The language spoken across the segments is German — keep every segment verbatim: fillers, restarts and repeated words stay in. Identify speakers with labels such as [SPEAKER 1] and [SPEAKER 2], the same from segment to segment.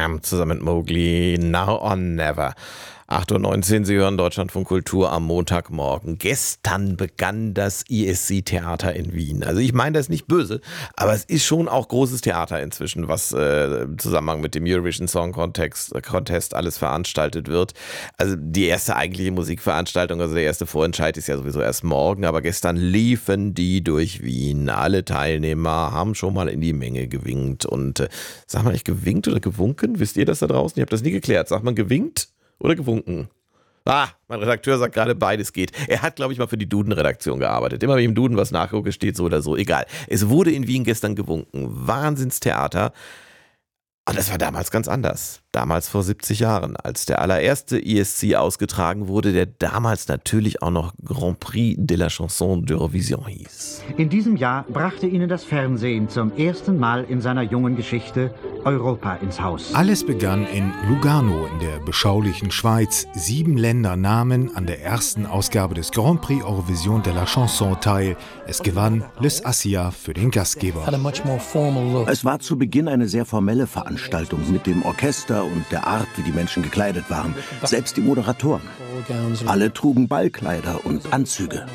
[SPEAKER 1] Wham! Zusammen mit Mowgli, Now or Never. acht Uhr neunzehn, Sie hören Deutschlandfunk Kultur am Montagmorgen. Gestern begann das I S C-Theater in Wien. Also ich meine das nicht böse, aber es ist schon auch großes Theater inzwischen, was äh, im Zusammenhang mit dem Eurovision Song Contest, Contest alles veranstaltet wird. Also die erste eigentliche Musikveranstaltung, also der erste Vorentscheid ist ja sowieso erst morgen, aber gestern liefen die durch Wien. Alle Teilnehmer haben schon mal in die Menge gewinkt und äh, sag mal, ich gewinkt oder gewunken? Wisst ihr das da draußen? Ich habe das nie geklärt. Sagt man gewinkt? Oder gewunken? Ah, mein Redakteur sagt gerade, beides geht. Er hat, glaube ich, mal für die Duden-Redaktion gearbeitet. Immer wenn ich im Duden was nachgucke, steht so oder so. Egal. Es wurde in Wien gestern gewunken. Wahnsinnstheater. Und das war damals ganz anders. Damals vor siebzig Jahren, als der allererste I S C ausgetragen wurde, der damals natürlich auch noch Grand Prix de la Chanson d'Eurovision hieß.
[SPEAKER 2] In diesem Jahr brachte ihnen das Fernsehen zum ersten Mal in seiner jungen Geschichte Europa ins Haus.
[SPEAKER 3] Alles begann in Lugano in der beschaulichen Schweiz. Sieben Länder nahmen an der ersten Ausgabe des Grand Prix Eurovision de la Chanson teil. Es gewann Les Assia für den Gastgeber.
[SPEAKER 4] Es war zu Beginn eine sehr formelle Veranstaltung mit dem Orchester und der Art, wie die Menschen gekleidet waren. Selbst die Moderatoren. Alle trugen Ballkleider und Anzüge.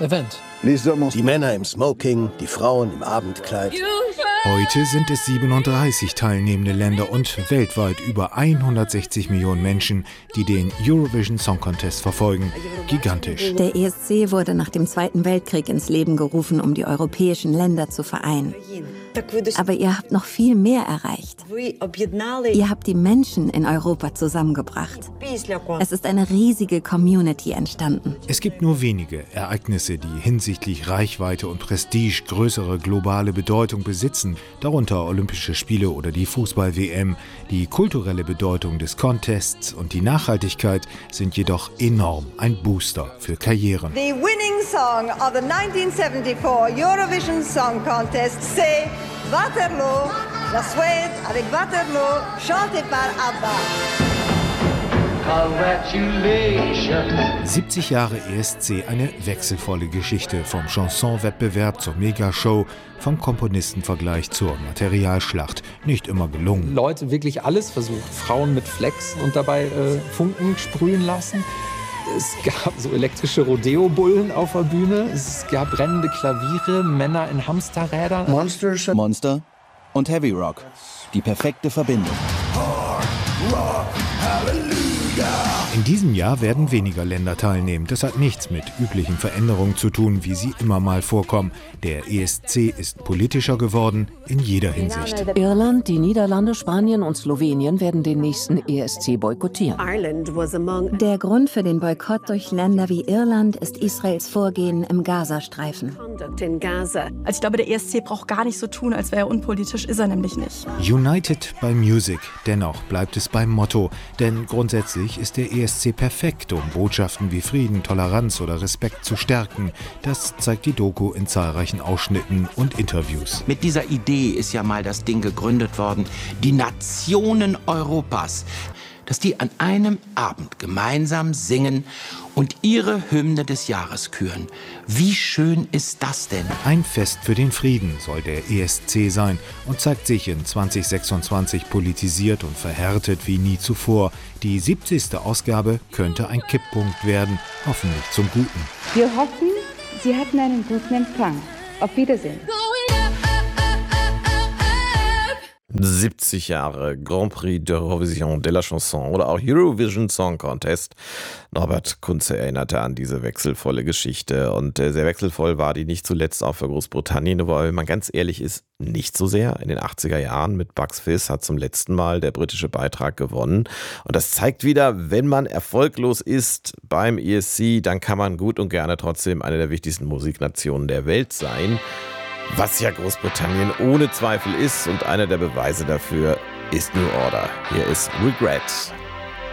[SPEAKER 5] Die Männer im Smoking, die Frauen im Abendkleid.
[SPEAKER 3] Heute sind es siebenunddreißig teilnehmende Länder und weltweit über hundertsechzig Millionen Menschen, die den Eurovision Song Contest verfolgen. Gigantisch.
[SPEAKER 6] Der E S C wurde nach dem Zweiten Weltkrieg ins Leben gerufen, um die europäischen Länder zu vereinen. Aber ihr habt noch viel mehr erreicht. Ihr habt die Menschen in Europa zusammengebracht. Es ist eine riesige Community entstanden.
[SPEAKER 3] Es gibt nur wenige Ereignisse, die hinsichtlich Reichweite und Prestige größere globale Bedeutung besitzen, darunter Olympische Spiele oder die Fußball-W M. Die kulturelle Bedeutung des Contests und die Nachhaltigkeit sind jedoch enorm, ein Booster für Karrieren.
[SPEAKER 7] The winning song of the nineteen seventy-four Eurovision Song Contest, c'est Waterloo, la Suède avec Waterloo, chanté par ABBA.
[SPEAKER 3] siebzig Jahre E S C, eine wechselvolle Geschichte, vom Chanson-Wettbewerb zur Megashow, vom Komponistenvergleich zur Materialschlacht. Nicht immer gelungen.
[SPEAKER 8] Leute wirklich alles versucht, Frauen mit Flex und dabei äh, Funken sprühen lassen. Es gab so elektrische Rodeo-Bullen auf der Bühne, es gab brennende Klaviere, Männer in Hamsterrädern.
[SPEAKER 5] Monsters.
[SPEAKER 4] Monster und Heavy Rock. Die perfekte Verbindung.
[SPEAKER 3] In diesem Jahr werden weniger Länder teilnehmen. Das hat nichts mit üblichen Veränderungen zu tun, wie sie immer mal vorkommen. Der E S C ist politischer geworden, in jeder Hinsicht.
[SPEAKER 9] Irland, die Niederlande, Spanien und Slowenien werden den nächsten E S C boykottieren.
[SPEAKER 6] Der Grund für den Boykott durch Länder wie Irland ist Israels Vorgehen im Gazastreifen.
[SPEAKER 10] Also ich glaube, der E S C braucht gar nicht so tun, als wäre er unpolitisch, ist er nämlich nicht.
[SPEAKER 3] United by Music. Dennoch bleibt es beim Motto. Denn grundsätzlich ist der E S C perfekt, um Botschaften wie Frieden, Toleranz oder Respekt zu stärken. Das zeigt die Doku in zahlreichen Ausschnitten und Interviews.
[SPEAKER 11] Mit dieser Idee ist ja mal das Ding gegründet worden, die Nationen Europas, dass die an einem Abend gemeinsam singen und ihre Hymne des Jahres küren. Wie schön ist das denn?
[SPEAKER 3] Ein Fest für den Frieden soll der E S C sein und zeigt sich in zwanzig sechsundzwanzig politisiert und verhärtet wie nie zuvor. Die siebzigste Ausgabe könnte ein Kipppunkt werden, hoffentlich zum Guten.
[SPEAKER 12] Wir hoffen, Sie hatten einen guten Empfang. Auf Wiedersehen.
[SPEAKER 1] siebzig Jahre Grand Prix d'Eurovision de la Chanson oder auch Eurovision Song Contest. Norbert Kunze erinnerte an diese wechselvolle Geschichte und äh, sehr wechselvoll war die nicht zuletzt auch für Großbritannien, aber wenn man ganz ehrlich ist, nicht so sehr. In den achtziger Jahren mit Bucks Fizz hat zum letzten Mal der britische Beitrag gewonnen und das zeigt wieder, wenn man erfolglos ist beim E S C, dann kann man gut und gerne trotzdem eine der wichtigsten Musiknationen der Welt sein. Was ja Großbritannien ohne Zweifel ist und einer der Beweise dafür ist New Order. Hier ist Regret.